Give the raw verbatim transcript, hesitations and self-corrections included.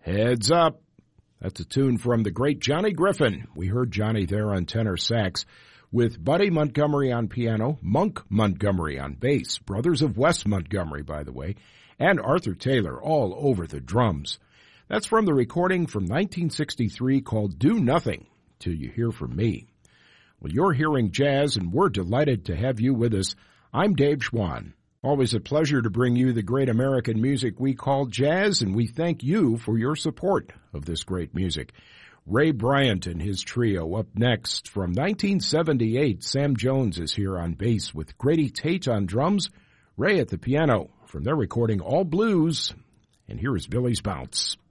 Heads Up. That's a tune from the great Johnny Griffin. We heard Johnny there on tenor sax with Buddy Montgomery on piano, Monk Montgomery on bass, brothers of Wes Montgomery, by the way, and Arthur Taylor all over the drums. That's from the recording from nineteen sixty-three called Do Nothing Till You Hear From Me. Well, you're hearing jazz, and we're delighted to have you with us. I'm Dave Schwann. Always a pleasure to bring you the great American music we call jazz, and we thank you for your support of this great music. Ray Bryant and his trio up next. From nineteen seventy-eight, Sam Jones is here on bass with Grady Tate on drums, Ray at the piano. From their recording All Blues, and here is Billy's Bounce.